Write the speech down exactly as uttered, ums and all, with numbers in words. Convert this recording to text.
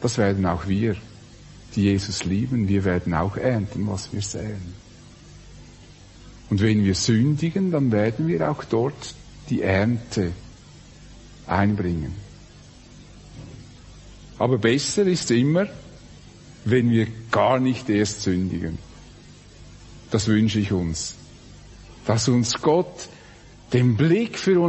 das werden auch wir, die Jesus lieben, wir werden auch ernten, was wir säen. Und wenn wir sündigen, dann werden wir auch dort die Ernte einbringen. Aber besser ist immer, wenn wir gar nicht erst sündigen. Das wünsche ich uns. Dass uns Gott den Blick für uns